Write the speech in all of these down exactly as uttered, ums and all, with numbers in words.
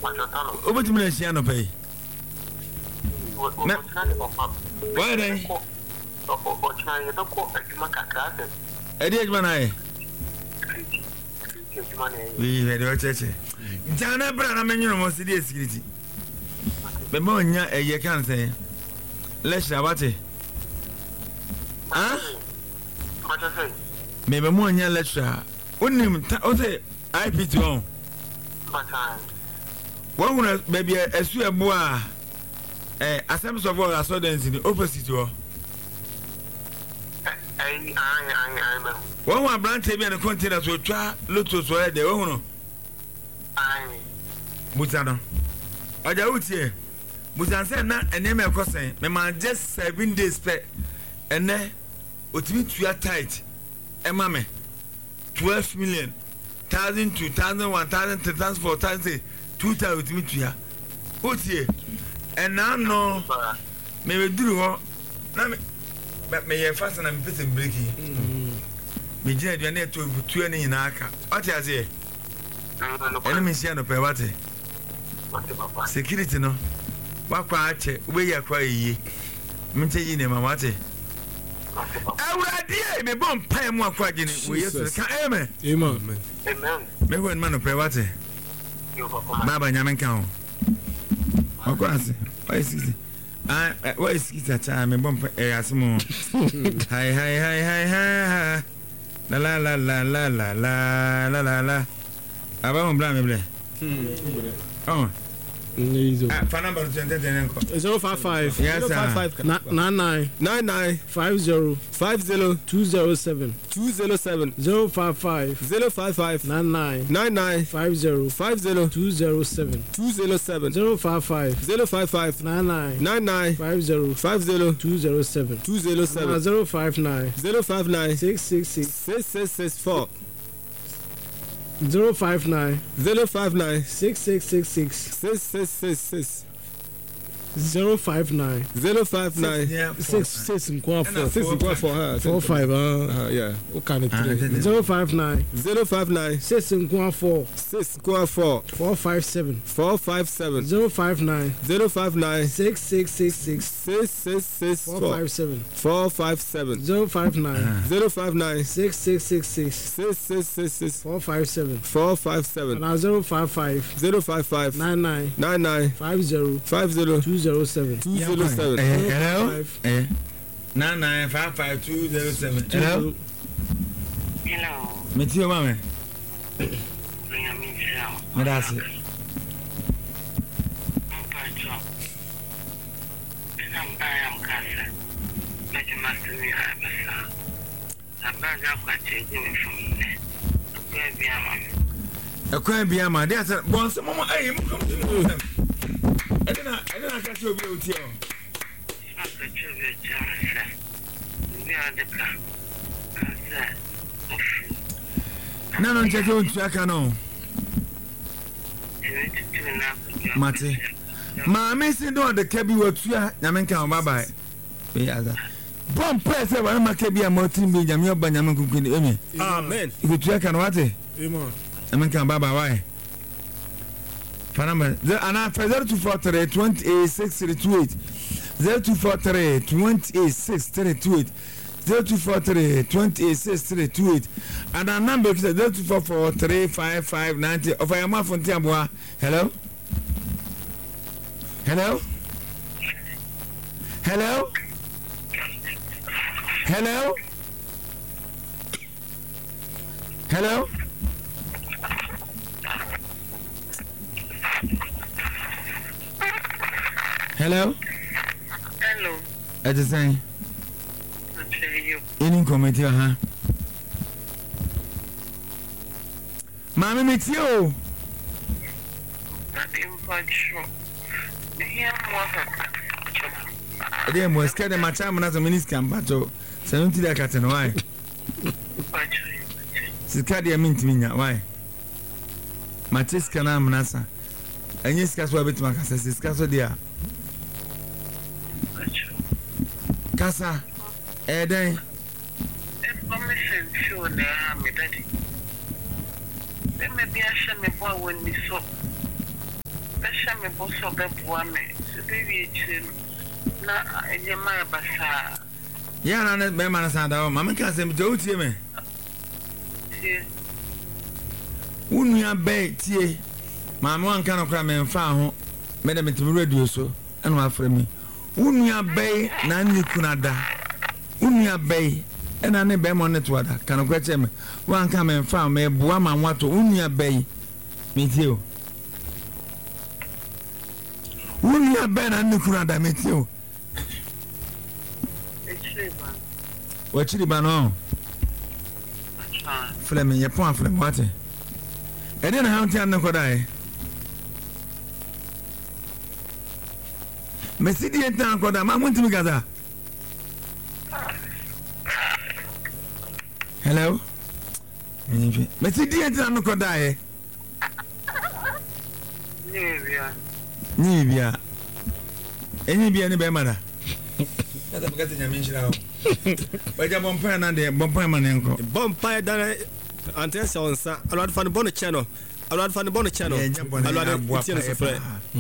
Obeti me shia no pay. Na. Why dey? O chana do ko adwuma kakra de. Edi adwuma na e. We we do cheche. Jana bra na menyo mo sidi security. Be mo nya eye kan say. Let's abate. Ah? What you say? Me be mo nya lecture. Onim o say I P T on. But I. One when baby esu ebo a eh Assemblies of God Assurance in the opposite o. I I I I. One one branch be na container so twa loto so e de o hu. I. Butano. Oja utie. Butan say na ene me kosen. Me man just seven days pe. Ene otimi tua tight. E ma me twelve million. Thousand, two thousand, one thousand, three thousand, four thousand, two thousand with me to ya. Utie. And now no me we do ho. Na me me ye fast na me pese breaking. Me je dia na to butu ani na aka. What you say? Enemy see no pe what? Security no. Wakwa ache we ya kwa yi. Me tell you ne mama what? Awurade me bom pai mu akwa gine we yesu ka amen. Amen. Amen. Me wen man no pe what? Baba nyamen kan ho. Okwase. Why is it? Ah, why is it that me bom e asimo. Hi hi hi hi hi. La la la la la la la la la la. Aba mo bla me ble. Oh. Ah, phone number zero five five. Yes, sir. nine nine nine nine five zero five zero two zero seven two zero seven zero five five zero five five nine nine nine nine five zero five zero two zero seven two zero seven zero five five zero five five nine nine nine nine five zero five zero two zero seven two zero seven zero five nine zero five nine six six six six six six four zero five nine zero five nine six six six six six six six six zero five nine zero five nine six six nkwa four six nkwa for her four five uh yeah what kind of three zero five nine zero five nine six nkwa four six nkwa four four five seven four five seven zero five nine zero five nine six six six six six six six four five seven four five seven zero five nine zero five nine six six six six six six six six four five seven four five seven and zero five five zero five five nine nine nine nine five zero five zero two zero seven two zero seven. Hello. Eh. Nine nine five five two zero seven. Hello. Hello. Me too, mama. Bring me down. Me that's it. I'm buying casa. But you must be a I'm not going to take you from there. Baby, I'm a crime be a man. That's a once a moment. I am come to know them. I didn't I didn't catch you with you. not the children, sir. We are the plan. No, no, check your track. I know. Mate. Mamma said, no, the cabby works. Yamanka, bye bye. Be other. Bomb press, I am a cabby, a mountain be Jamia Banyaman cooking. Amen. If you track and what? Amen. Yamanka, bye bye. Panama. And after zero two four three twenty eight six three two eight zero two four three twenty eight six three two eight zero two four three twenty eight six three two eight and our number is zero two four four three five five ninety. Of I am off on Tiamboa. Hello. Hello. Hello. Hello. Hello. Hello. Hello. I just saying. I'll tell you. Any comment here, huh? Mammy, meet you. Nothing but sure. Here, I didn't was scared of my time as a miniscam, but so seventy like at and why? Sicadia mean to me, why? Matis can I manasa? And yes, Castle bit my casa, is Castle dear. Casa, eh, day. Information sure they are me, daddy. There may be a shame boy when we saw. shall me both of them one me. So baby, na any my basa. Yeah, na be man sa da o mama ka se me jo tie me. Unua be tie. Mama wan kan okra me mfa ho. Me de me tim radio so e no afre me. Unua be na ni kunada. Unua be e na ne be mo ne to ada. Kan okra che me. Wan kan me mfa me boa ma wato unua be. Me tie o. Unua be na ni kunada me tie o. Wachiri ba no. Flemi ye pon flemi wate. E dey na ha ntia ne kodai. Mesidi entan koda ma muntimi gaza. Hello. Mesidi entan ne kodai. Nibia. Nibia. Enyi bia ne be mara. Kata bukati nya minjira o. Baja bompa na de bompa ma ne nko. Bompa da ante se onsa. Alwad fan bon channel. Alwad fan bon channel. Alwad tiene se frère.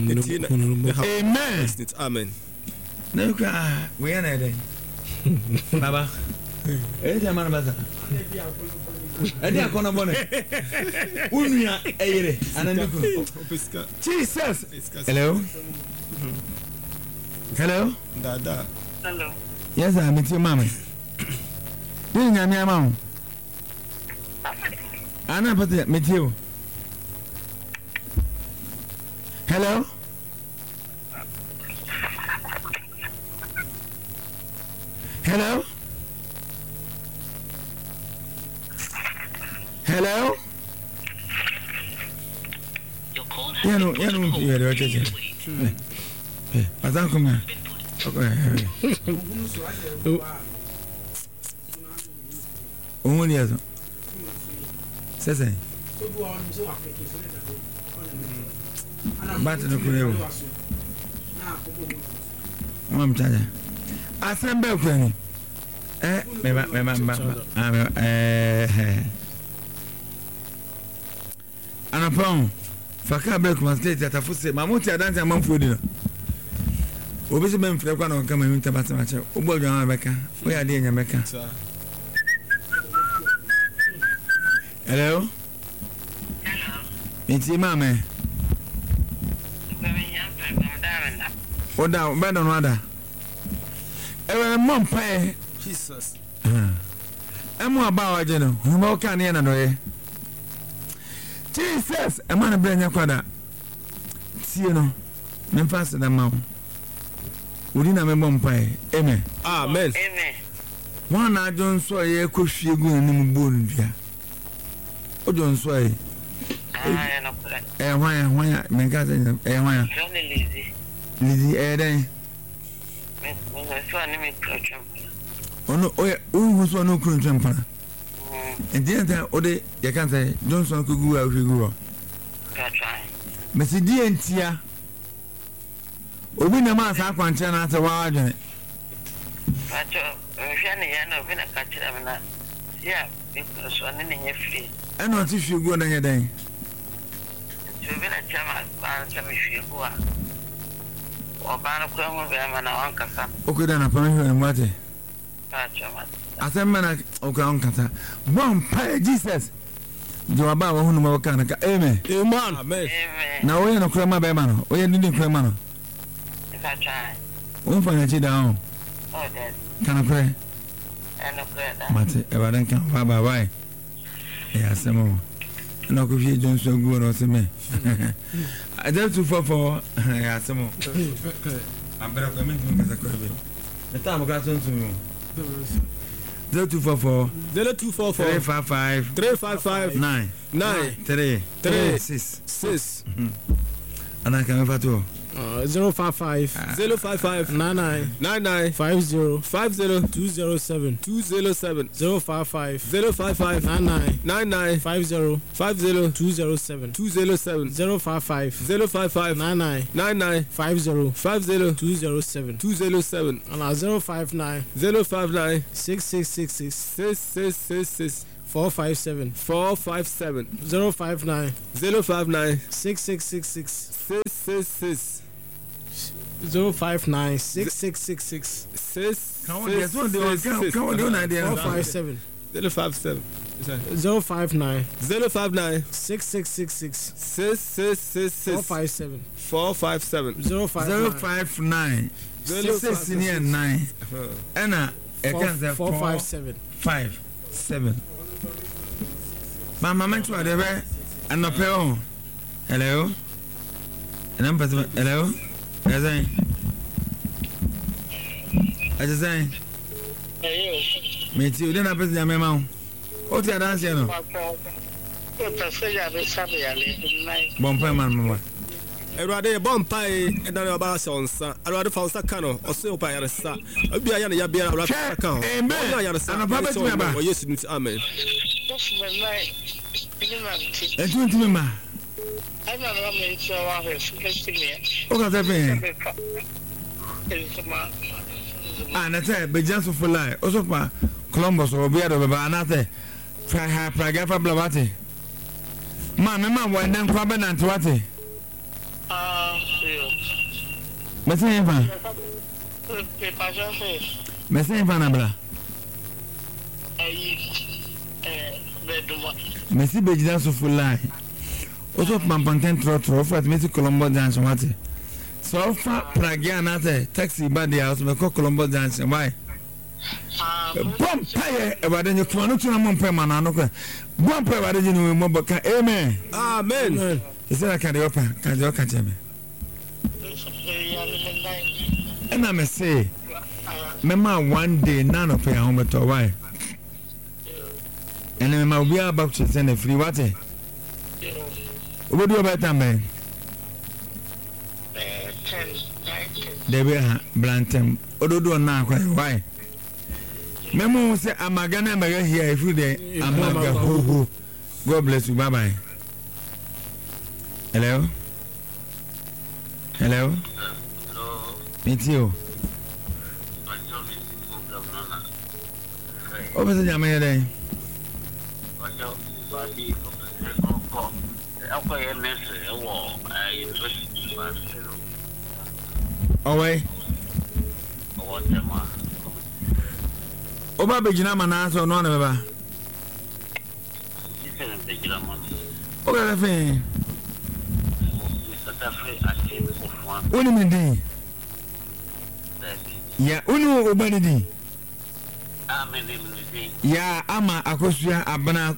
Amen. Amen. Na ka we na de. Baba. Eh dia man baza. Eh dia kono bone. Unuya eyere anandiku. Jesus. Hello. Hello. Dada. Hello. Yes, I'm with your mama. Didn't you know, mom? Anna, but with you. Hello? Hello? Hello? You know, you know, you're the other. Hey, I don't come here. Okay. Only as says I. But no clue. Mom, China. I send back when eh, remember, eh, and upon Faka Beck must state that I foot my motor dance among food. Obisi ben fere kwa na kama mi tabata macha ogbo jo an beka o ya de nya beka hello Hello. Miti mame Oda be don wada e we mom pa Jesus e mo aba waje no hu mo ka ne na do ye Jesus e ma na bre nya kwada tie no me fast na ma Udina me bompai. Amen. Amen. Amen. Wana John so ye ko hwiegu nim bonu bia. O John so ye. Ah, no kura. Eh hwan hwan me ka say eh hwan. Johnny Lizzy. Lizzy eh den. Me me so ani me krocham. Ono o ye u so no kru ntwem pana. Mm. And then that o de ye kan say Johnson ko gu a hwiegu. Ka try. Me si di entia. Obi na ma sa kwanche na ate wa adwene. Pacho, me hwa ne ya na obi na ka kira me na. Ya, me so ani ne nya free. E no ti hwiegu na nya den. Obi na chama ba chama hwiegu a. Oba na kwa mu be ma na wankasa. Okuda na pa me hwe mwate. Pacho ma. Asemma na okuda onkata. Bon pa Jesus. Jawaba wa hunu ma kana ka amen. Amen. Amen. Amen. Na oye no krema be ma no. Oye ndi krema no. Ka try. Won fa na chi down. Oh, that. Kana pray. Ano kura da. Mate e ba dan kan ba ba bye. Ya semo. Na ko fi Johnson go no se me. I don't to for for ya semo. Abera ko men ka sa ko be. Eta mo ka tun tun. zero two four four zero two four four three five five three five five nine nine three three six six ana kan fa to Uh, zero five five zero five five nine nine nine nine five zero five zero two zero seven two zero seven zero five five zero five five nine nine nine nine five zero five zero two zero seven two zero seven zero five five zero five five nine nine nine nine five zero five zero two zero seven two zero seven and uh, zero five nine zero five nine six six six six six six six six four five seven four five seven zero five nine zero five nine six six six six six six six zero five nine six six six six six Come on, there's one day. Come on, do an idea. four five seven zero five seven zero five nine zero five nine six six six six six six six four six five seven four five seven zero five Zero nine five nine Zero six five six nine. Ɛna four ɛka sɛ four five seven. five seven. Mama mɛntu ade bɛ anɔpɛ o. Hello. Ɛna mpɛsɛ hello. Ɛsɛn. Ɛsɛn. Ayo. Meti o de na pɛsɛ nyame ma o. O ti adanse no. O ta se ya be sabe ya le nai. Bɔnpɛ man mama. Awurade bɔ mpae ɛda ne ɔba ahyɛ wo nsa awurade fa wo nsa ka no ɔse wo pa yaresa obia yɛ ne ya biara awurade fa ka ho Amen. ɔna yaresa Anɔpa bɛtumi aba. ɔyɛ yesu nti amen Yes me nai. Ni ma ti. Ɛtu ntumi ma. Ai na na me ti wa he su ke ti me. O ka sɛ fɛn. Ele ma. Ah, na sɛ bɛgya so fo lai. O so pa Columbus obi ado bɛba anate. Fra ha praga fa blabate. Ma me ma wɔ ndɛ nkwa bɛ nante wate. Ah, yo. Mɛsɛn yɛn fa. Pe pa jo se. Mɛsɛn yɛn fa na bla. Ai eh beduma. Mɛsi bɛgyina so fo lai. O so pa mpɔntɛn trɔtrɔ o fa mɛsi Columbus junction wate. So fa praga anate taxi ba de house bɛkɔ Columbus junction why? Ah, Bɔm payɛ ɛwade nye kuma no tuna mɔ mpɛ ma na no kɔ. Bɔm pɛ ɛwade nye no mɔ bɔ ka amen. amen Ese la kade opa kade o kache me. ya le nai. Ena me say me ma one day na no pay home to why. Ena me ma obi about to send a free what? Obodu oba tambe. Eh ten nine. Debe ha blantem. Ododo na akwa why? Me mo say amaga na amaga here if you dey amaga ho ho. God bless you. Bye bye. Hello. Hello. Hello. Meet you. What was the name of the Away. Oba bejina mana so no na baba. Oga la fin. Oni mi din. Ya oni oba ni din. Ya ama akosua abana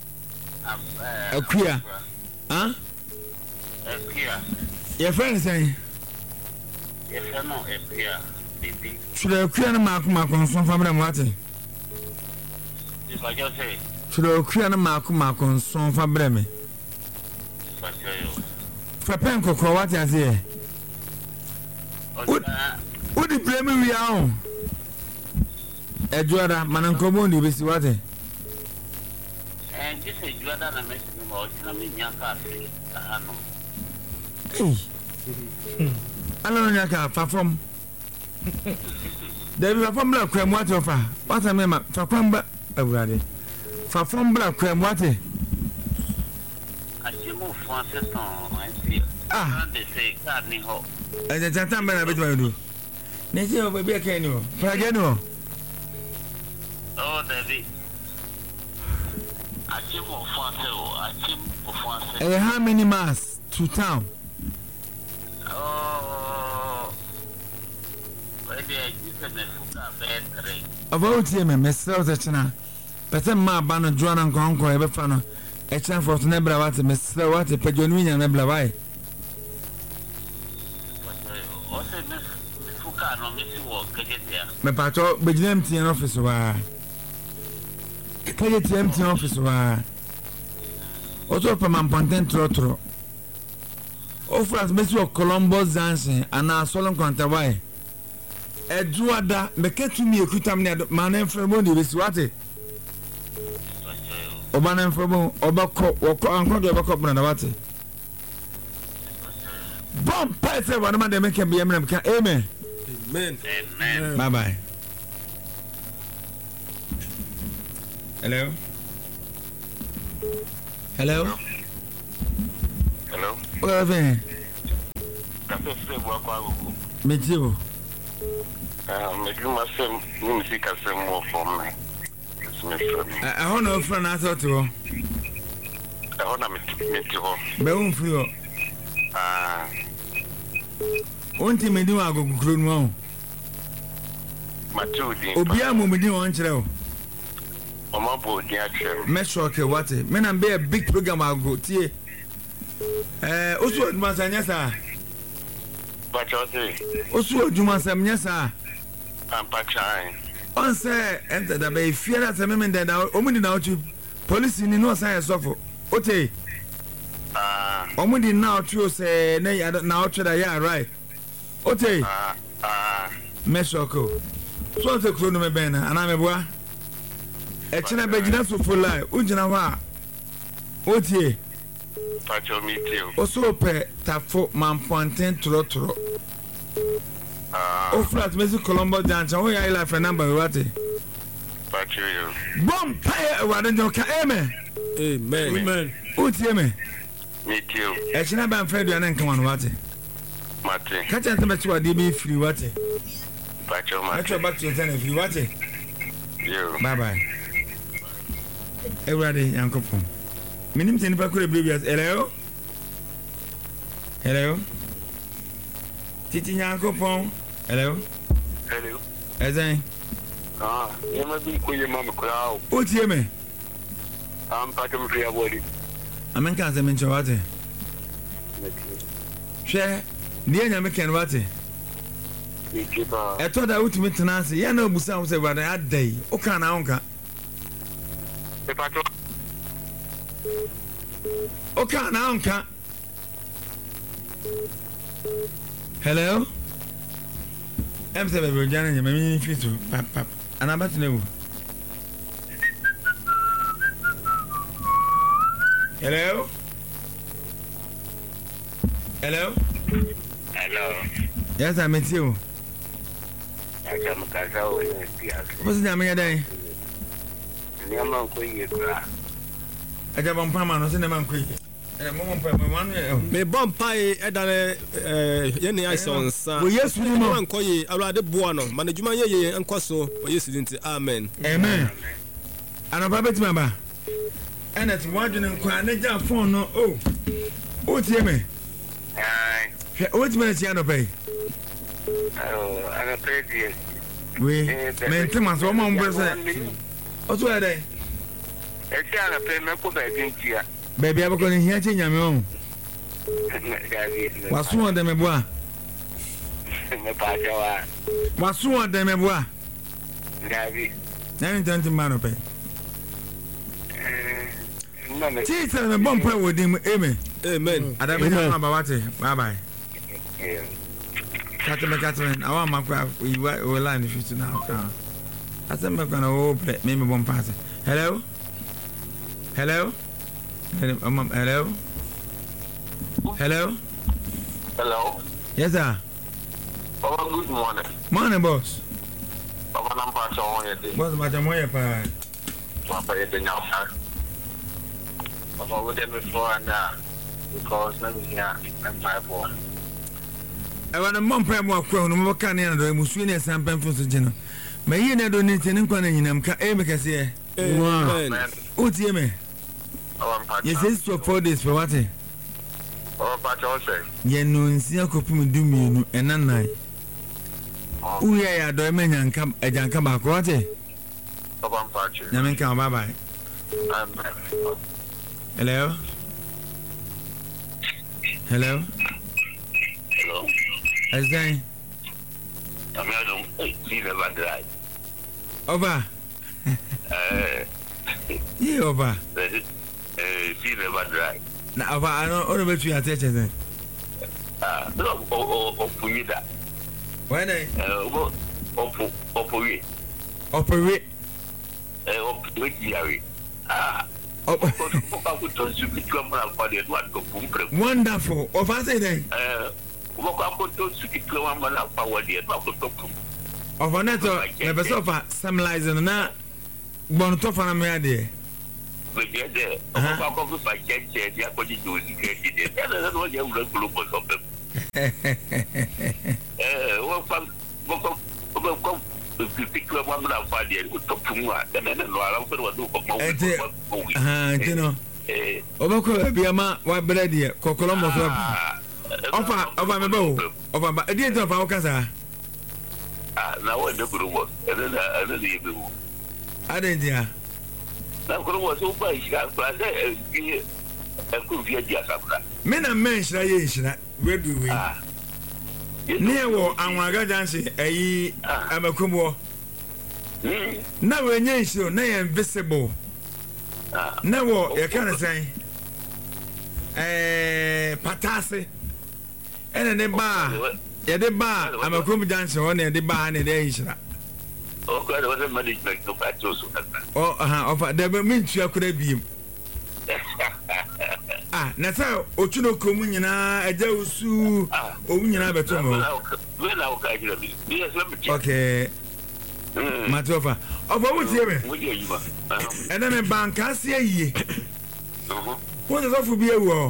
akuya. Ah? Akuya. Your friend say. Yes, no, akuya. Bibi. Should akuya na mako mako so famra mwate. If I just say. Should akuya na mako mako so famra me. Fapen kokro what you say? What the blame we are? Ejuada manankomo ni besi what? And this is Juada na message mo na me nyaka afi ano. Eh. Ano nyaka perform. Debi perform bla kwem what ofa. What am I perform ba awurade. Perform bla kwem what? Ajimu français ton ainsi. Ah, they say card ni ho. e je tata mbana betu ma do. Ne je o bebi aka ni o. Praga ni o. Oh, David. Ajimu français o, ajimu français. Eh, how many miles to town? Oh. Where they just me fuka betre. About you me mesel te china. Pese ma ba no joana nkonko e be fa no. E chan for to nebra wat mesel wat pe jonu nya nebra wai. Ose me fuka no me si wo kejetia. Me pato bejina M T N office wa. Kaje T M T N office wa. Oto pa man ponten tro tro. O France me si o Columbus Junction ana solon kwanta wai. Ejuada me ketumi ekutam ne man enfremo ni besi wate. Oba na enfremo oba ko woko anko de oba ko bna wate. Bom pese wa na de make be emrem ka amen. amen Amen. Bye bye. Hello. Hello. Hello. What happened? Cafe Free Wako. Me too. Um, me do myself music as a more for me. It's me from me. I want no friend I thought to. I want to meet you. Be un free. Ah. Onti me do ago kuro no. Matudi. Obia mo me di won kire o. Omo bo di akere. Me sure ke what? Me na be a big program ago tie. Eh, osu oduma sanya sa. Pachote. Osu oduma samnya sa. Am pachai. On say enter da be fear that me me da omudi na otu police ni no say sofo. Ote. Ah. Omudi na otu say na na otu da ya right. Ote. Ah. Ah. Me sure ko. So te kuro no me ben na ana me boa. E chena be gina so full line. Ujina ho a. Ote. Pacho meet you. Oso pe tafo mamponten tro tro. Ah. O flat Messi Colombo Junction. O ya ila fe number what? Pacho you. Bom pay wa den ka amen. Amen. Amen. O tie me. Meet you. E chena ban fe duane nkan wan what? Mate. Ka chen se be chi wa de be free what? Pacho Let's mate. go back to your ten free what? You. Bye bye. Everybody yankopon. Minim teni pa kure brevias. Hello? Hello? Titi yankopon. Hello? Hello. Ezen. Ah. You must be kuye mama kwao. O tie me. Am pacho me free body. Amen kan se mencho what? Hwe die nya me ken what? Meet you ba. E to da utimi tenase. Ya na obusa wo se brother adai. O kan na onka. Me pacho. O kan na onka. Hello? Em se be be jana nya me ni fitu. Pap pap. Ana batne wo. Hello? Hello? Hello. Yes, I met you. Pacho me casa o ni pia. What's the name again? Nyama kuye kra. Aja bom pama no se na man kwi. Eh mo mo pa mo wan e. Me bom pai edane eh ye ne ice on sa. Wo Yesu ni no. Ankoye awrade boa no. Manadwuma ye ye enkoso o Yesu dinti. Amen. Amen. Ana ba betima ba. Ena ti wadwene nkwa na ja phone no o. O tie me. Ai. O tie me ti ano pai. Oh, ana pedi. We me ntima so mo mbo se. O to ya dai. E ti ana pe me ko ba dintia. Baby abako ni hia che nyame o. Gavi. Wasu on de me boa. Me pa jawa. Wasu on de me boa. Gavi. Na ni tanti mano pai. Eh, no me. Ti se me bom pai wo dim amen. Amen. Ada be na ba wate. Bye bye. Yeah. Catherine, Catherine, I want my craft. We will line if you to now. I said, I'm going to open maybe one pass. Hello? Hello? Hello? Hello? Hello. Yes, sir. Oh, good morning. Morning, boss. Papa nam pa so yede. Boss, but I'm here, pa. Papa yede nyao sa. Papa wo dem before na because na me here I'm five four. I want a mom prayer more crown, no can end the Muslim and Pemphis General. May you not donate an inquiry in them? Can I make us here? Amen. Oh, dear me. Oh, I'm Yes, it's for four days for what? Oh, Pacho say. Ye no in Siaco do me and none night. Oh, yeah, I don't mean and come a junk about what? Papa I'm Pacho. Yaman come bye bye. I'm Hello? Hello? Hello. I say, I'm not see never drive. over. Eh, Yeah, over. eh, see never drive. Now, over, I don't know what you are teaching. Ah, no, oh, oh, oh, Punida. When I Eh, oh, oh, oh, Puyi. operate, Eh, oh, Puyi. Ah, oh, oh, oh, to speak to my body and what go boom. wonderful. Of I say then, Eh, oh, to speak to my body and what go boom. of a neto, never so far, some lies and not born to for a mere day. get there. I'm going to fight Jet, the Apple News. That's what you will group or something. Eh, what from what particular one of five years would talk to me, and then I'll put what do for ah you know obako bia ma wa brede kokolombo so ofa ofa me bo ofa ba e dey to fa wo kasa ah na wo de guru wo e dey e dey e be wo adendia na guru wo so ba ishira pra de e e ku via dia sabra me na men shira ye shira we do we ah ne wo anwaga janse ayi amakomo na we nya shiro na ye invisible na wo ye kan say eh patase ene ne ba ye de ba amakomo janse ho ne de ba ne de shira o ko de was management to patcho so oh aha ofa de be min tua kura biem ah na sa otuno komu nyina aja usu owu nyina beto mo we na o ka jira bi bi so be okay matofa ofa wutie me ena me banka se ayie wo de sofu bi ewo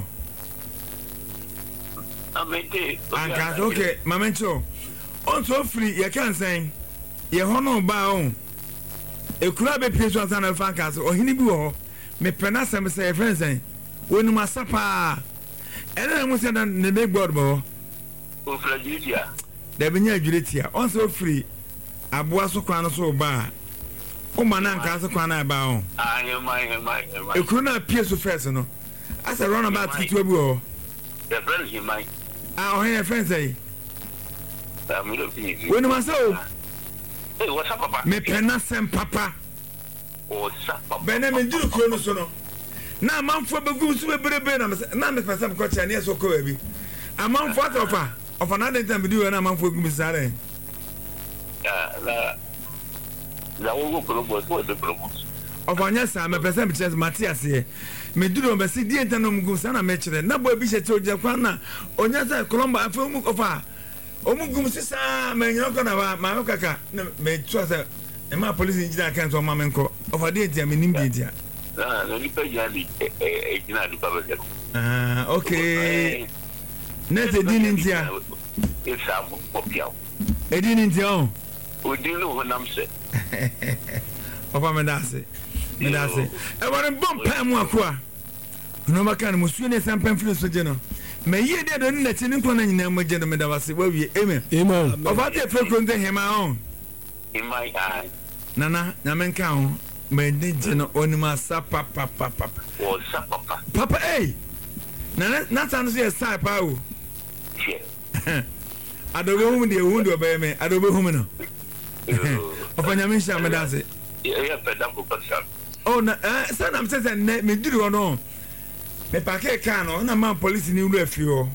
amete anka okay mamento on so free ye kan sen ye hono ba on ekura be pieso ansa na fa kan so ohini bi wo me pena sem se friends en wonu masapa ena mu se na ne me god bo o fragilia da binya adwuretia on so free aboa so kwan so ba o mana nka so kwan na ba on ah ye mai ye mai ekuru na pieso first no as a run about kitu abi o the friends ye mai ah o he friends eh ah me do finish wonu maso eh what's up papa me pena sem papa o sa papa bena me duru kro no so no na amanfo begum so bebrebe na na me pesa me ko cha ne so ko abi amanfo atofa ofa na den time di na amanfo gum sare ah la la wo ko bo so de promo ofa nya sa me pesa me chese Matias ye me duru be si di enta no mugum sa na me kire na bo bi che che oja kwa na onya sa kolomba afa mu ofa omugum sisa me nyina ko na ba ma kaka me twa sa e ma police njira kan so ma me nko ofa di enta me nim di enta ah no ni pe ya ni e jina di baba je ah okay nete di nintia e sa mo popia e di nintia o o di no ho nam se ofa me dase me dase e wore bom pa mu akwa no maka no musu ne sampan fili so je no me ye de do na chi ni ko na nyina mo je no me da wase wa wie amen Amen. ofa de fe ko nte hema on in my eye nana na men ka ho me de je no onima sa papa papa o sa papa papa eh nana na san so ye sa pa o che adobe hum de hum de obey me adobe hum no ofa nya men sha me dase ya pe da ko pasa oh na eh sana me se ne me diri ono me pake ka no na man police ni ulu afi o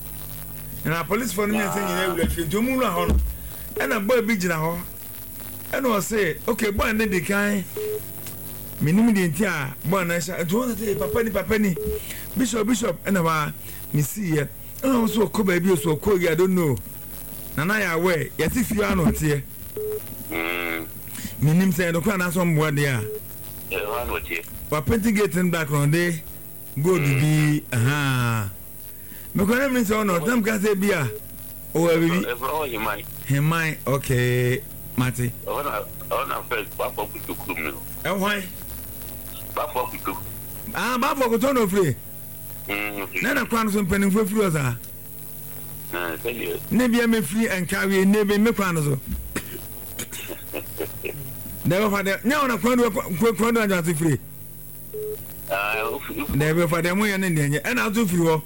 na police for me say nyina ulu afi do mu ru ho no e na boy bi gina ho e no say okay boy ne de kan minimum de ntia boy na sha do na say papa ni papa ni bishop bishop e na ba me see ye e no so ko ba bi so ko I don't know na na ya we ye ti fi ano tie mm minim say no kwa na so mbo de a e wa no tie wa painting gate in background dey go bi aha me ko na me say no dem ka say bia o wa bi e bro you my hemai okay mate ona ona first papa kutu krum no e hwan papa kutu ah ba fo ko to no free mm na na kwan so mpanin fo free o sa na tell ne bia me free enkawe ne be me kwan so Never for them. No, no, quando quando I just free. ah Never for them. We are in there, and I'll do free.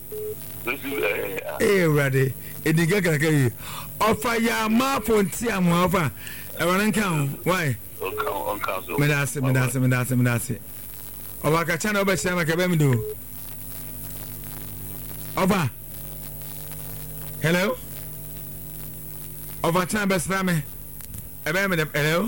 Eh, ready. It is get okay. Offer ya ma for tia mo offer. I want to count. Why? on council Me that's me that's me that's me that's it. Over ka channel be share make be me do. Over. Hello. Over channel be share me. Ebe me hello.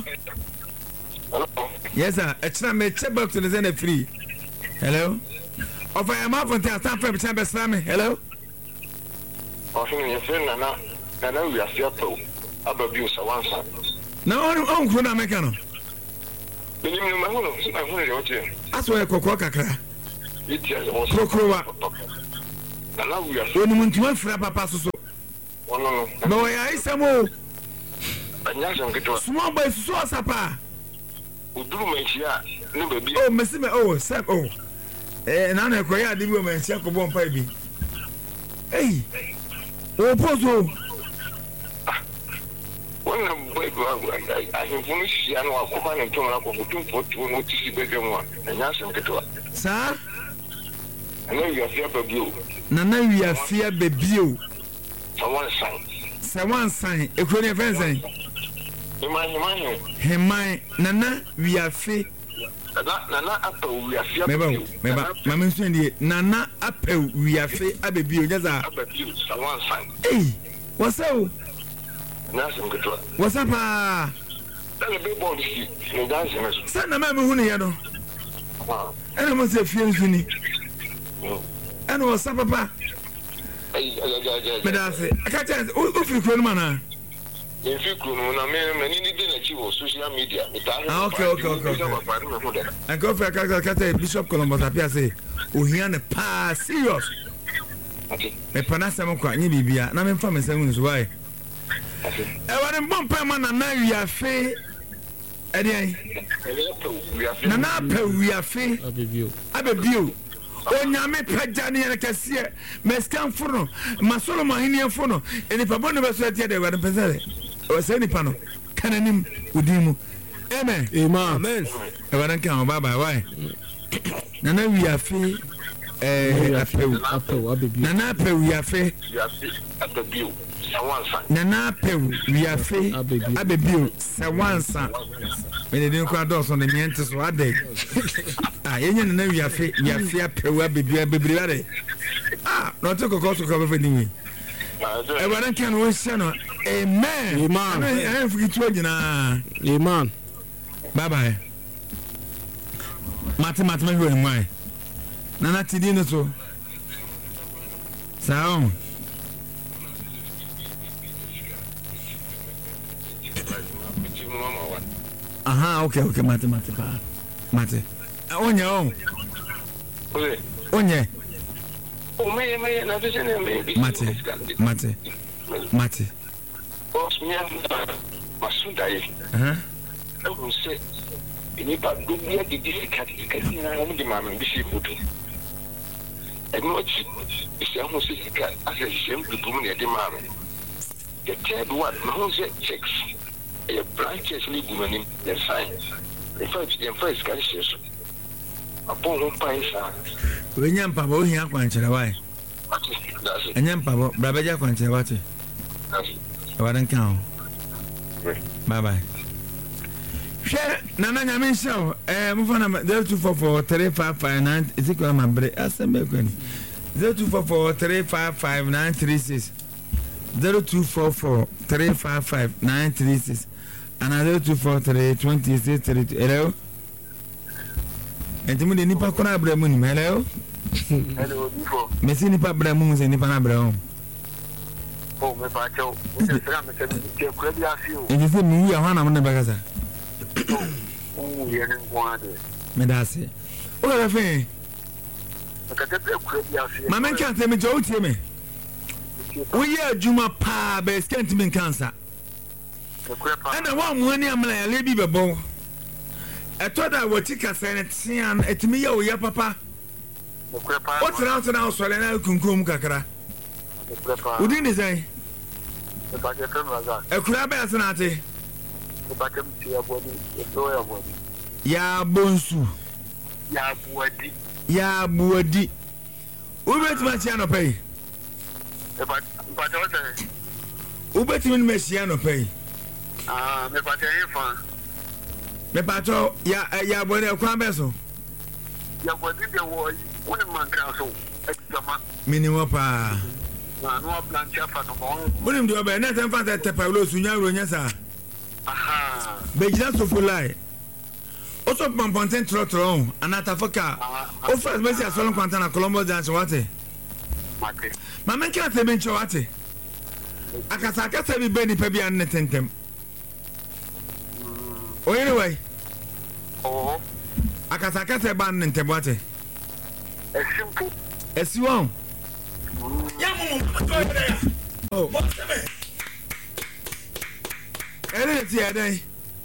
Yes sir. A channel me check box to the send free. Hello. Over ya ma for tia stand for be channel be share me. Hello. Ofin ye fe na na na na wi asiato ababi so wansa. Na on on kro na make no. Benim no ma hu no, ma hu le otie. aso e kokko kakra Iti as was Krokrowa Nana we are oni muntuma fira papa so so no no ba wa ya isamo anya jam keto small boy so asapa uduru manchia ne baby oh mesi me oh sir oh eh na na ekoya ade bi o manchia ko bon pai bi hey o pozo wannan boy go a hin funu shi anu akoma ne to na ko mutum fotu no tisi bege mo anya jam keto sa ana we are here baby na na we are fear baby o someone sign se wan sign ekro ne fensen Imani imani heman na na we are fear Nana nana apa we are here meba meba mama nso ndie na na apel we are fear abebi o jaza baby someone sign hey what's up na jam keto what's up ah Dale be ball si ne dance na so sa na ma me hu ne ye no ah ena mo se fie nso ni ena what's up papa ai ai ai me da se aka chance o fi kro no mana in fi kunu na me me ni ni na chi wo social media ita ah okay okay okay okay and go for aka aka Bishop Columbus apia say ohia ne pa serious okay me pana sam kwa nyi bibia na me mfa me sam nso why e wa ne bompa ma na na wi afe e dey na na pa wi afe Abebio. abebio onyame pagya ne yene kase meskan foro ma Solomon hene foro eni pabo ne beso tie de wa ne pese o se ni pano kananim udimu amen Amen. Amen. e wa dan kan bye bye why na na wi afe eh apew Apple. Abebio. na na pa wi afe you are at the view someone sign na na pew wiafe Abebio. abebio se wansa me de ko adoso ne miente so ade ah yenya na wiafe wiafe apew abebio abebrio ade ah no to kokko so ko be ni e wa dan kan won hye no amen Amen. I fuki tu ogina Amen. bye bye mate mate me hwe mu ai na na ti di no so sao aha okay okay mate mate pa mate onye on okay onye o me me na to sene me mate mate mate o smia masunda yi aha e ko se ni pa do bia di difficult because na mo di mama bi si fudu e no chi isi ahụ si sika asa shem dudu mu ne di mama the third one na ho se checks e branches ni gumanim the sign in fact the first can share so apo ho pa isa wenya mpaba ohia kwankyere wai that's it enya mpaba brabeja kwankyere wate that's it wadan kan bye bye share nana nyame show eh mo fana zero two four four three five five nine ezekiel mabre asembe kwani zero two four four three five five nine three six zero two four four three five five nine three six and zero two four three two six three two. Hello entimu de nipa kona abramu ni hello hello before mesi nipa abramu se nipa na abramu oh me pa cho o se tra me se ke kura bi afio enti se mu ya hwana mo ne bagasa o ye ne ngwade me dase o ga fe ka te kura bi afio ma men kan se me jo tie me o ye adwuma pa be skent men kansa kura pa ana wa mu ani amla ya le bi bebo eto da wo tika se ne tian etimi ya o ya papa kura pa o tra tra o sole na kunkum kakra kura pa udi ni sai me pa ke kan raza ekura ba asana ate me pa ke ti ya bodi e do ya bodi ya bonsu ya bodi ya buodi o betima chia no pay me pa pa cho te o betimi me chia no pay ah me pa ke fa me pato ya ya bone kwa beso ya bodi de wo woni man kan so e tama minimo pa na no plancha fa no mo bunim do be na tan fa te pa lo sunya ro nya sa aha be jina so fulai o so pamponten trotro anata foka o first me sia so kwanta na Colombo dance wate mate ma men kan te ben chwate akasa akasa bi be ni pa bi an tentem o anyway oh akasa akasa ba ne nteboate A simple. esi won ya mo mo to ya oh ere ti ya dai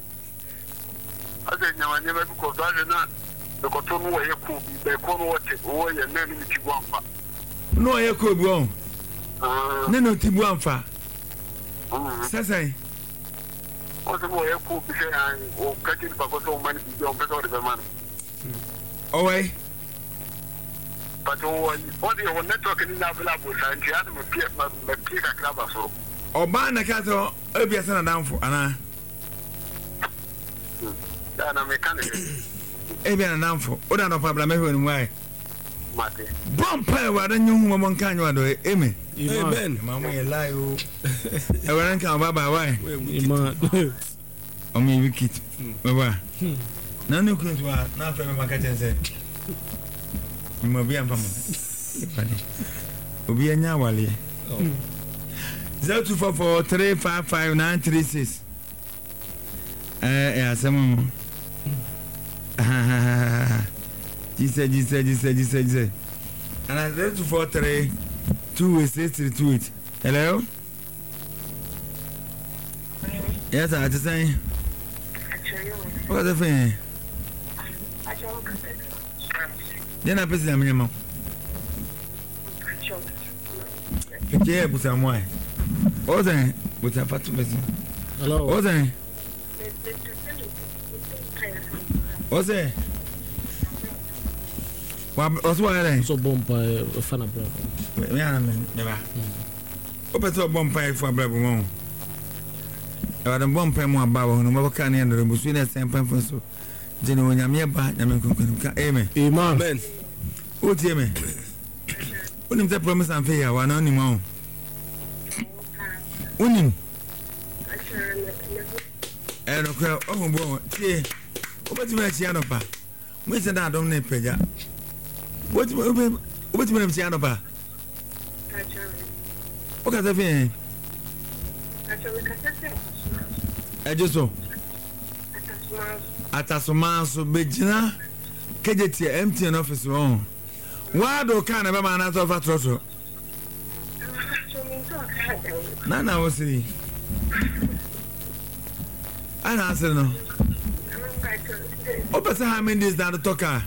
Ade nyama nyama bi ko ade na de ko to no wo ye ko be ko no wote wo ye na ni ti gwanfa no ye ko bi won ah ne no ti bu amfa mm sasai o se mo ye ko bi se an o kati ba ko so man bi on pe so de be man o wai but o o de o network ni na bla bo sa nti ade me pie ma me pie ka kraba so oba na ka so ebia sana danfo ana da na mechanic ebia na danfo o da no problem me hwe ni wai mate bompa e wa da nyu hu mo nka nyu ado amen Amen. mama ye lie o e wa nka baba wai Iman. o mi wikit baba na no kuntu a na fa me maka tense ni mo bia mpa mo obi anya wale zero two four four three five five nine three six eh eh asemo jise jise jise jise jise and zero two four three two eight six three two eight hello yes I just saying what the thing then I pese am nyama ke buta moy ozen buta fatu besi Hello. ozen ozen wa oso wa re So bomba fana bro. me ana me me ba o pe so bompa e fu abrabo mo e wa dem bompa mo aba wo no mo ka ne ndoro busu na sen pan so jeni wonyame ba nyame konkon ka amen Amen. Amen. o tie me unim te promise am fe ya wa na onim o unim e no ko o mo bo tie o beti me chia no pa mo se da dom na peja o beti o beti me chia no pa o ka ta fe e jeso atasumanso bejina kejeti M T N office on wa do kan be ma na so fa trotro na na wosiri ana asir no o pesa how many days that talk ah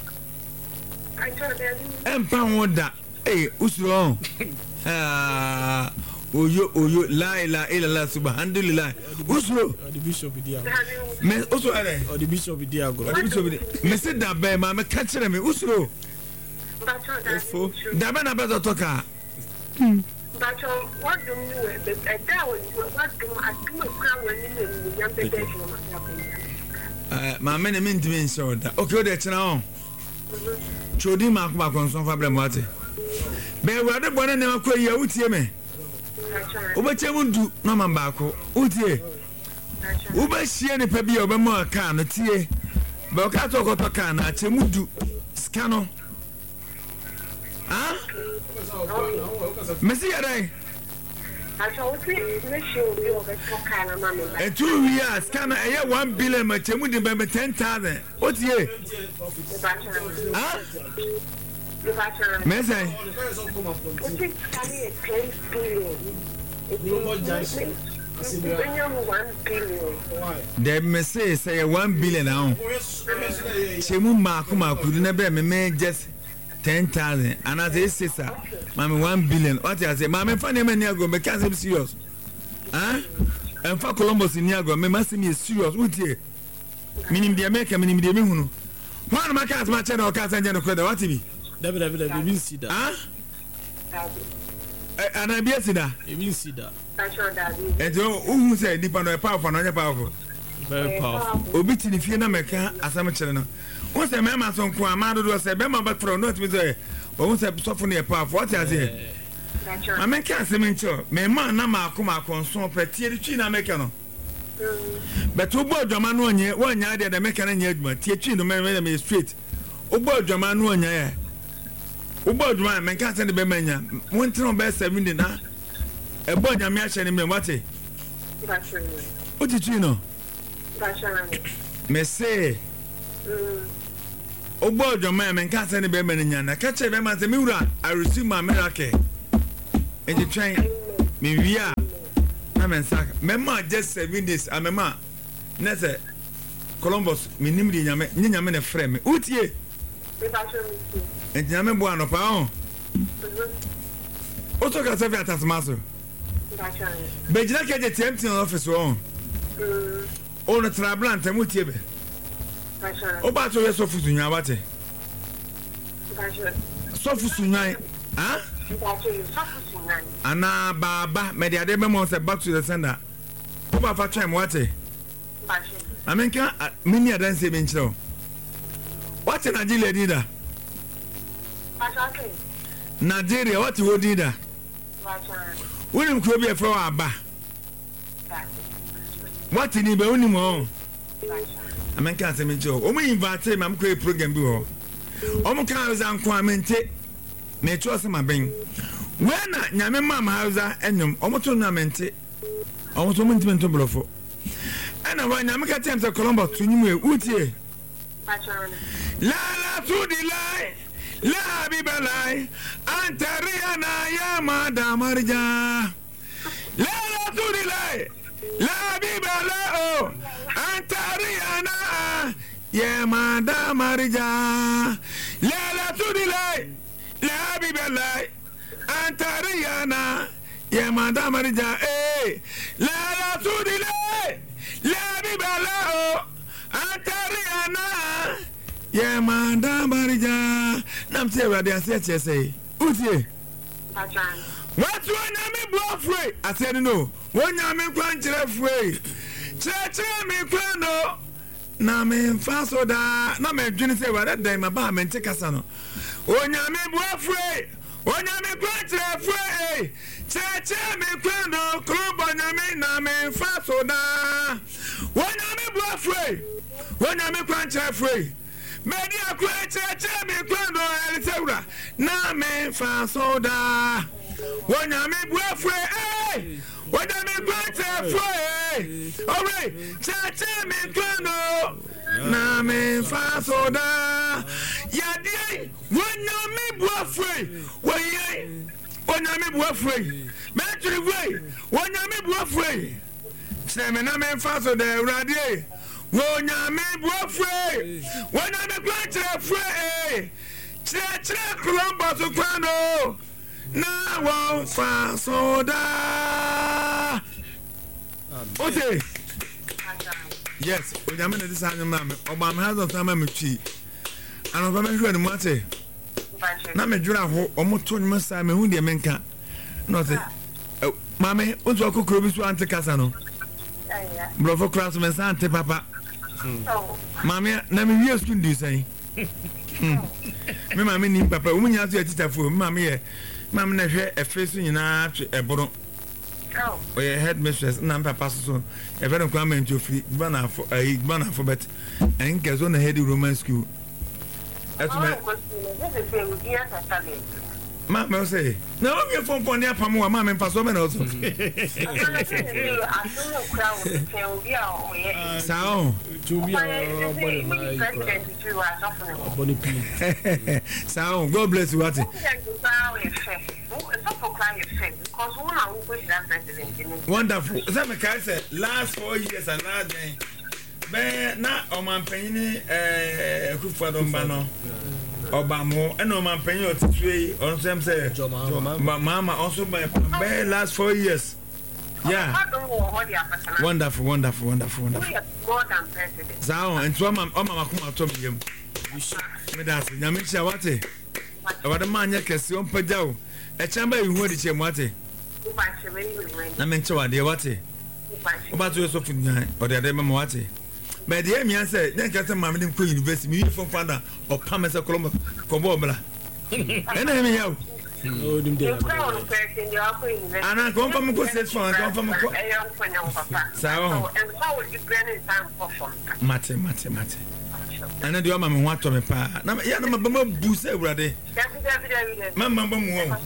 em pa woda eh usuro ah oyo oyo la ila ila la subhanallah usuro The bishop dia. me usuro ere Or the bishop dia go. odi so bi me se da be ma me ka kire me usuro Efo. da be na be to talk ah But what do you a down? What do I do? A crown in the young eh ma me ne me ndimi nso da okay o de kire on chodi ma ko ma konson fa bre mo ate be wade bone ne makọ yi utie me obeche mundu no ma ba ko utie ubehie ne pa bia obemo aka no tie be o ka to ko to ka na che mudu skano ah mesi ya dai etu wi a skano eye one billion ma che mudu be ten thousand utie ah mesi the message say one billion now. Chemu maku maku na be me me just ten thousand and as a sister mama one billion what I say mama fa na me ni ago me can say serious huh and for Columbus ni ago me must me serious what here minim dia make minim dia me hunu one ma ka ma che na o ka san je no kweda what be David David David bin see that. huh and I be see that You bin see that. and who say deep on powerful no powerful Very powerful. obi ti ni fie na meka asam kire no won se mema so nko amado do se be ma back from not me say won se sofo na powerful what you say ma me ka asem ncho me ma na ma akoma akonso petie ri twi na meka no but obo adwama no onye wonya de de meka na nya adwuma tie twi no me me straight obo adwama no onya ya obo adwuma me ka se de be manya won tino be seven na ebo nyame a hye ne me wate o ti twi no me say Obo Joma men ka se ne be men nyana ka che be man se me wura I receive my miracle and the train me wia na men sak me ma just seven days amema na se Columbus me nimri nyame nyame ne frɛ me utie and nyame bo anopa on oto ka se fiata smaso be jina ke je T M T office on o no trablant amutie be Oba to yeso fusu nwa bate. So fusu nwa. Ah? Ana baba me de ade memo say back to the sender. Oba fa try mo wate. Amenka mini adan say ben chiro. What Nigeria dida? Nigeria what you dida? Unim ko bi e fro aba. What ni be unim o? Amen can't say me joke. Omo invite me am create program bi ho. Omo kan house anko amente. Me trust my ben. When na nyame mam house enyum, omo to na mente. Omo to mente mente blofo. Ana wa nyame ka tem say Columbus to nyum e utie. La la to the lie. La bi belai. Antariana ya madam marja. La la to the lie. La bi belai. Antariana, yeah, Madame Marija. La to the light, la bibelai. Antariana, yeah, Madame Marija. Eh, la to the light, la bibelai. Antariana, yeah, Madame Marija. Nam say where they say say. Utie. What you want me blow free? I said no. One yami kwanchire free. Cheche mi kwano na me faso da na me dwene se wa da ma ba me nteka sa no onyame buafre onyame kwatre fre cheche mi kwano krobo nyame na me faso da onyame buafre onyame kwantre fre medi akwa cheche mi kwano elisewura na me faso da onyame buafre eh onyame kwatre fre alright cheche mi kwano na me faso da yadie onyame buafre woye onyame buafre metri we onyame buafre cheme na me faso da radie onyame buafre onyame kwatre fre cheche Columbus kwano na won faso da. Okay. Yes, we are this animal. Obama has of time. I'm cheap. And I'm going to matter. Now, me draw almost two months. I'm who the menka. Nothing. Mammy, what's your cook? Rubis want to Casano. Bravo Craftsman, Santa Papa. Mammy, let me hear you say. Me, mammy, need Papa. Woman, you have to teach for Mammy. Mammy, a face in a bottle. Oh, we head mistress, number pastor. A very comment to free banner for a banner for bet and gets on the heady Roman school. As Mamma say, no, you're from Ponia Pamua, Mamma and Pastor also. Sound to be Sound, God bless you. What? Wonderful. That said, last four years and last day. But not on my penny, eh, who for them banner. Obama, and no man paying your three on some say, Mama also by last four years. Yeah, wonderful, wonderful, wonderful, wonderful. Sound and two Mama come out to him. That's Yamisha Wate. About the man, Yakasium Pajao. A chamber you heard it, Wate. I meant to dear Wate. About you so or the other Wate. But the M said, then get some mammy in University, me from father or Pamesa Colombo, Cobobla. And I mean, you. And I come from a good set for I come from a so, Mate, mate, mate. And I do mamma want to me pa. Now, Yamma Boost every day. Mamma Boom.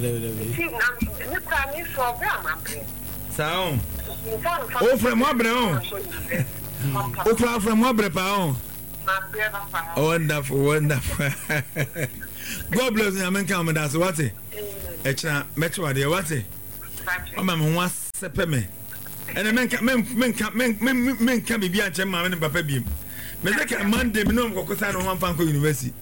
So, oh, from Mobile. O cloud from Mobile Pound. Wonderful, wonderful. God bless you. I'm coming. That's what it. It's a metro. There, what it? I'm a one sepeme. And a man can men men can men men can be behind him. I'm in Papa Beam. Make a Monday. No, because I don't want Fanko University.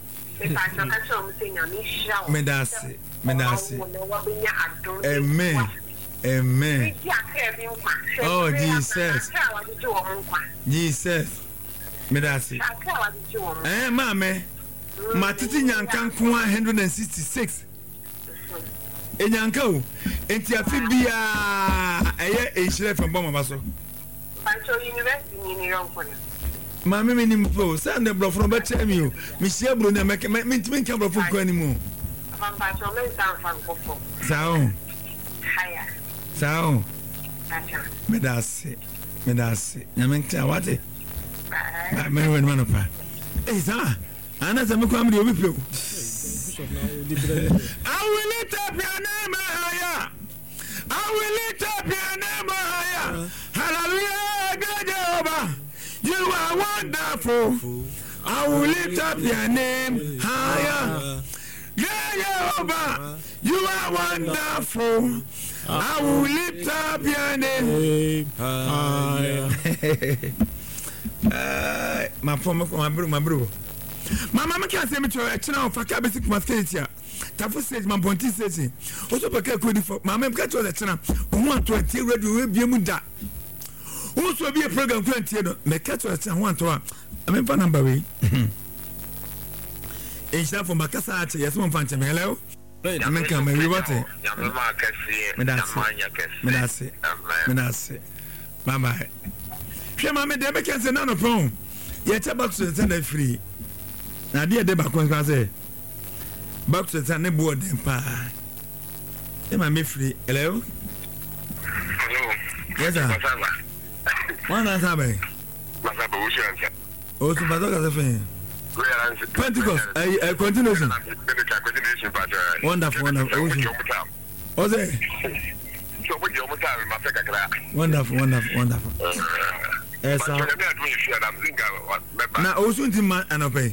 Medasi, Medasi. Amen. Amen. Oh Jesus. Jesus. Medasi. Eh, mame. Matiti nyankan kwa one hundred sixty-six. E nyanka o. Enti afi bia eye ehire from bomba baso. Pancho University ni yonko. Mame me nim po. Send the bro from better me o. Me share bro na make me me can bro from kwa ni mo. Pancho me san fan kofo. Sao. Haya. Sao. Acha. Medasi. Medasi. Nyamenka wate. Ah, me when man pa. Eh, sa. Ana za me kwa me obi pe. I will lift up your name higher. I will lift up your name higher. Hallelujah, God Jehovah. You are wonderful. I will lift up your name higher. Yeah, Jehovah. You are wonderful. I will lift up your name higher. My former, my bro, my bro. My mama can't say me to a channel for basic masculinity. Tafu says my bonti says also for code for my mom catch the channel. One twenty radio will be a muda. Also be a program twenty. Make catch the channel one to one. I mean, number way. It's not for Macassa. Yes, one fancy. Hello. I mean, come and what it. Menasi. Menasi. Bye bye. She mamma, they make us another phone. Yet about to send it free. Na dia de ba kon kwa say back to the ne board dem pa e ma me free hello hello yes sir one answer by Masaba Ushansa o so ba do ka say Pentecost a continuation wonderful wonderful o say wonderful wonderful wonderful yes sir na o so ntima anope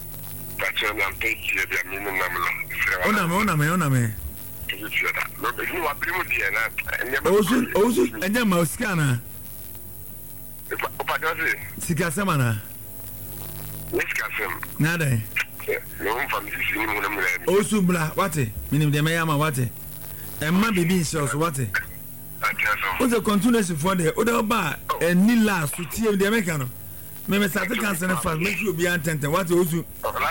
Ona me, ona me, ona me. Ozu, ozu, enya ma osikana. Sika semana. Sika sem. Nada. Ozu bla, wate? Minim de me yama wate? Emma bibi shows wate? Ozu continuation for the other bar and nila sutie de make no. Me me start cancer na fast make you be antente what ozu.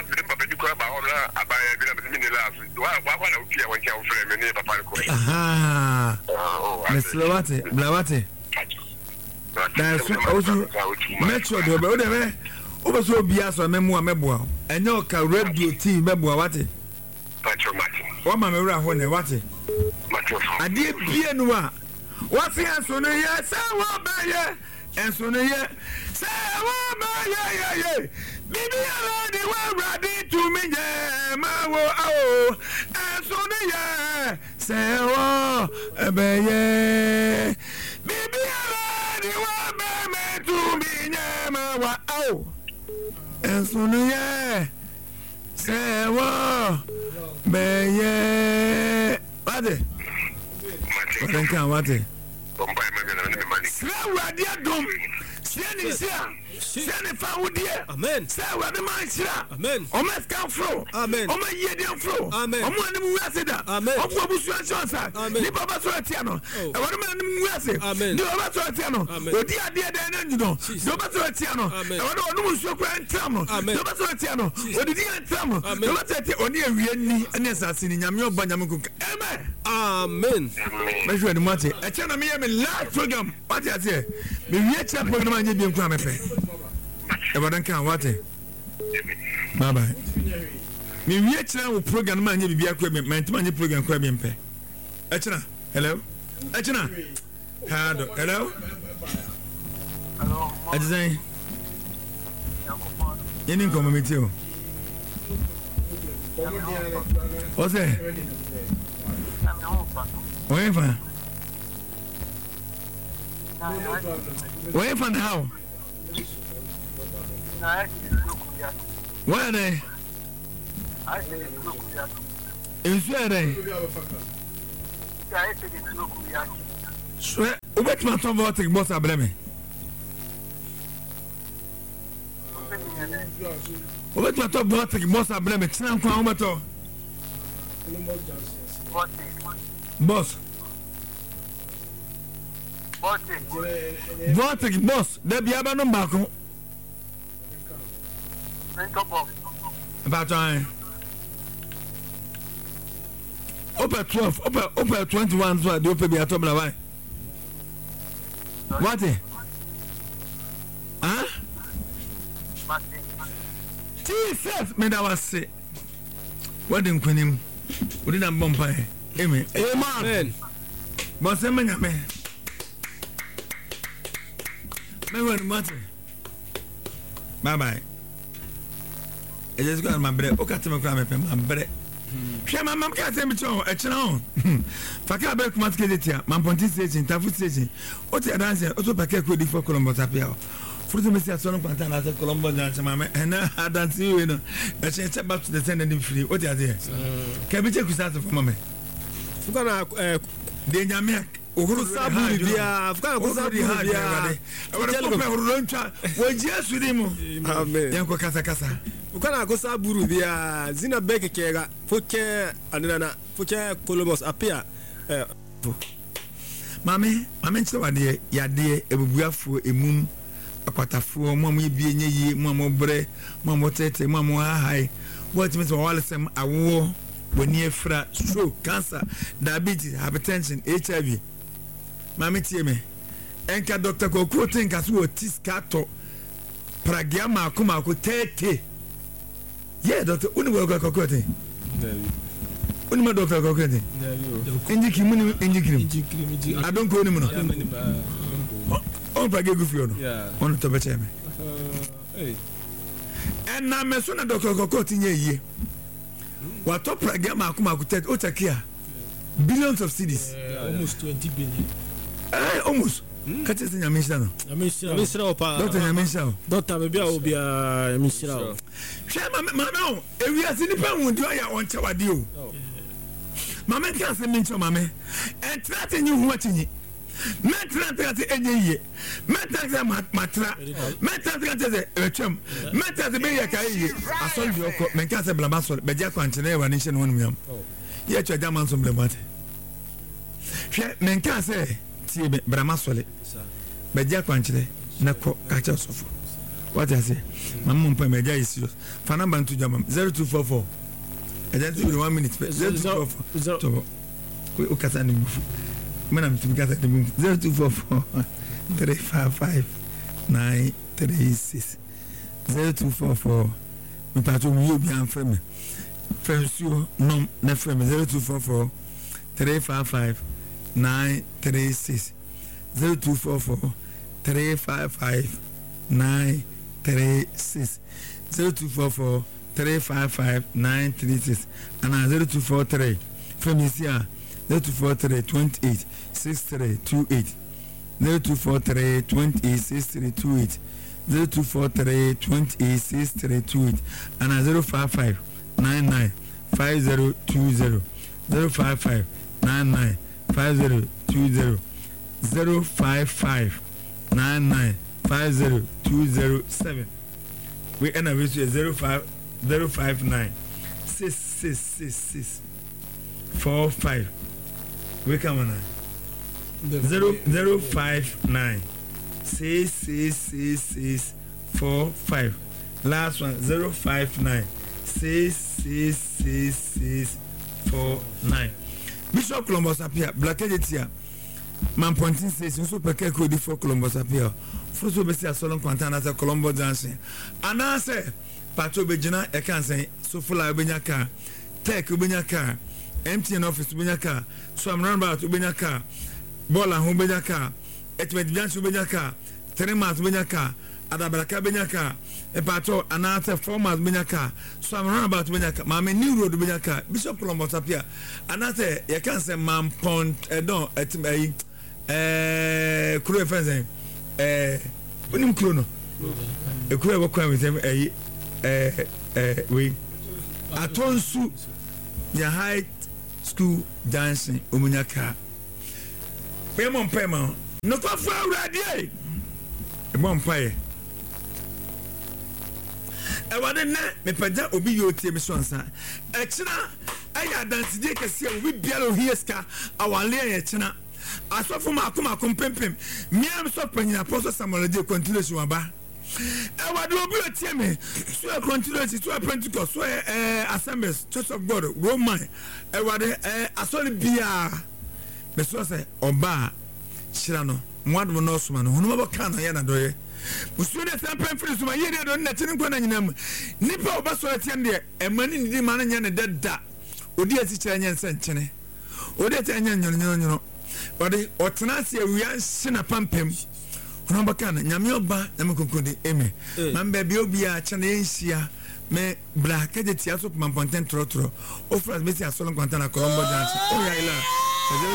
Aha. Mister Wate, Blawate. That's also make sure the obe me obe so bia so memu ameboa. Enyo ka radio T meboa wate. Wa ma me wura ho ne wate. Ade bia no a. What answer no yes, wa ba ye. Enso no ye. Say wa ba ye ye ye. Bibi ala di wa ready to me ye ma wo o. Enso no ye. Say wa ebe ye. Bibi ala di wa be me to me ye ma wa o. Enso no ye. Say wa be ye. Wade. Wade kan wade. Sra wadia dom. Siani sia. Siani fa wudie. Amen. Sra wade man sira. Amen. Oma kan fro. Amen. Oma yedi fro. Amen. Oma anim waseda. Amen. Ofu abusu ansa. Amen. Ni baba so atia no. E wade man anim wase. Amen. Ni baba so atia no. Odi ade ade na nyuno. Ni baba so atia no. E wade onu so kwa entram no. Ni baba so atia no. Odi di entram no. Ni baba so atia oni awie ni ane asase ni nyame oba nyame kuka. Amen. Amen. Measure the money. I tell me I'm in live program. What you say? Me we chat program anye bi nkwa mepe. E bodan kan what? Bye bye. Me we chat wo program anye bi akwa me mentima anye program kwa bi mpe. E chena. Hello. E chena. Hello. Hello. Hello. Ajizan. Yeni nkomo meti o. What's that? Where from? Where from how? Why they? Is there? Swear, wait, my top voting boss are blaming. Wait, my top voting boss are blaming. Sam Kwamato. Boss. Voting boss. There be a no back. About time. Upper twelve, upper upper twenty-one, so the upper be a top of the what? Huh? Jesus, me that was say. What didn't queen him? We didn't bump by. Amen. Amen. But say me, man. Me want matter. Bye bye. I just got my bread. Okay, to my grandma, my bread. Share my mom can't tell me to a channel. Faka back my skeleton, my ponty station, Tafu station. What the answer? Also, Packet could be for Colombo Tapio. For the Mister Son of Pantana as a Colombo dancer, mamma, and I don't see you know. That's a step back to the sending free. What are they? Can we take us out of mamma? Fugana, Danger Mac. Uhuru Sabu, dear, Afghan, dear. Well, just with him. Amen. Yanko Casa Casa. Ukana kosa buru bia zina beke kega foke anana foke Columbus apia eh mame mame nchewade yade ebubuafo emum akwatafo mo mo bie nyeyi mo mo bre mo mo tete mo mo hahai what means all sem awo woni efra stroke cancer diabetes hypertension H I V mame tie me enka doctor ko protein kaso otis kato pragiama akoma ko tete. Yeah, doctor, only work a cocotte. Only my doctor cocotte. Injiki money, injiki. I don't call him. On Pagay Gufion. On the Tabachame. And now, my son, a doctor cocotte in a year. What top Pragama Kuma could take Otakia? Billions of cities. Almost twenty billion. Almost. Catch us in a mission. A mission. Doctor Yamisha. Doctor Babia will be a mission. Shama, Mamma, if we are sitting down with you, I want to do. Mamma can't say me to Mamma. And threaten you watching it. Metra any year. Metra Matra. Metra a chum. Metra the Bay. I saw you, Mencasa Blamasso, Bejaco and Teneva Nation one million. Yet your diamonds on the matter. Mencasa. Bramasole, Bedia Quanchile, Nako, catch us off. What I say, my mum pay Media is serious. Fanaban to Jamam, zero two four four. And then two one minute, zero two four four. We look at the move. When I'm to get at the move, zero two four four three five five nine three six. Zero two four four. Me patrol you be unfriendly. Friends you, no, not friendly. Zero two four four three five five. Nine three six zero two four four three five five nine three six zero two four four three five five nine three six and zero two four three from this year zero two four three twenty eight six three two eight zero two four three twenty eight six three two eight zero two four three twenty eight six three two eight and zero five five nine nine five zero two zero zero five five nine nine five zero two zero zero five five nine nine five zero two zero seven. We end up with zero five zero five nine six six six six four five. We come on now. Zero zero five nine six six six six four five. Last one zero five nine six six six six four nine. Bishop Columbus appear, Black Editia, Man Pontin Station, Super Code for Columbus appear. First, we see a Solon Quantana as a Colombo dancing. And I say, Pato Bejana, I can say, so full of Benyaka, Tech Ubenyaka, empty an office Ubenyaka, so I'm run about Ubenyaka, Bola Hubenyaka, Etmet Jans Ubenyaka, Teremas Benyaka, Adabraka Benyaka, a pato, and answer four months Benyaka, so I'm run about Benyaka, Mamma New Road Benyaka, Bishop Columbus appear. And I say, you can't say Man Pont, a no, at me, eh, crew fencing, eh, Unim Clono, a crew of crime with him, a eh eh we atonsu ya high school dancing omunyaka pemo pemo no kwa fa awurade e mo mpae e wade na me pagya obi yotie me so nsa e kina aya dance de kese obi bialo hieska awale ya kina asofo ma akoma kompempem miam so panyina poso Samuel de continuation aba e wade obi yotie me so continuation so Pentecost so eh Assemblies Church of God Roman e wade eh asole bia me so say oba chira no mwadu no suma no hono ba kan ya na doye musu de sampan free suma ye de do na tin kwa na nyinam nipa oba so atien de emani ni ma na nya ne dada odi ati chira nya nsa nchene odi ati anya nyono nyono nyono odi otena se awia hina pampem hono ba kan nyame oba na me konkodi eme mamba bi obi a chana enhia me bra ka de tia so pamponten trotro o fras me tia so kwanta na kolombo dance o ya ila